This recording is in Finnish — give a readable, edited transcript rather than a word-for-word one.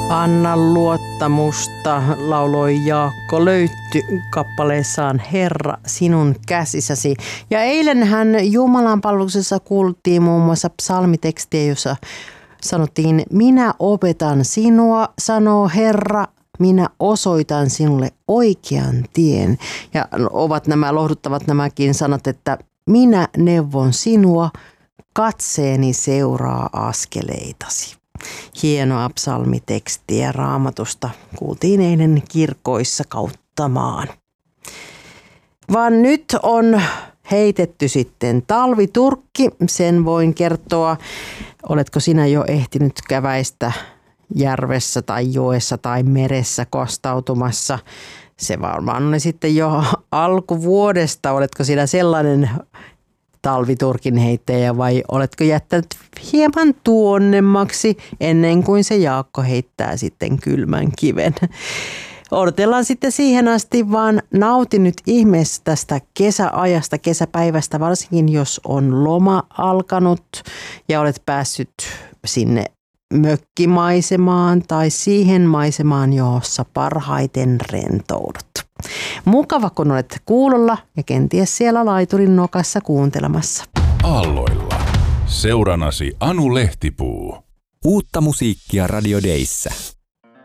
Anna luottamusta lauloi Jaakko Löytty kappaleessaan Herra sinun käsissäsi. Ja eilenhän Jumalan palveluksessa kuultiin muun muassa psalmitekstiä, jossa sanottiin, minä opetan sinua, sanoo Herra, minä osoitan sinulle oikean tien. Ja ovat nämä lohduttavat nämäkin sanat, että minä neuvon sinua, katseeni seuraa askeleitasi. Hienoa psalmitekstiä Raamatusta kuultiin eilen kirkoissa kautta maan. Vaan nyt on heitetty sitten talviturkki, sen voin kertoa. Oletko sinä jo ehtinyt käväistä järvessä tai joessa tai meressä kostautumassa? Se varmaan on sitten jo alkuvuodesta. Oletko sinä sellainen talviturkin heittäjä vai oletko jättänyt hieman tuonnemmaksi ennen kuin se Jaakko heittää sitten kylmän kiven? Odotellaan sitten siihen asti, vaan nauti nyt ihmeessä tästä kesäajasta, kesäpäivästä, varsinkin jos on loma alkanut ja olet päässyt sinne mökkimaisemaan tai siihen maisemaan, jossa parhaiten rentoudut. Mukava, kun olet kuulolla ja kenties siellä laiturin nokassa kuuntelemassa. Aalloilla. Seuranasi Anu Lehtipuu. Uutta musiikkia Radio Dayssä.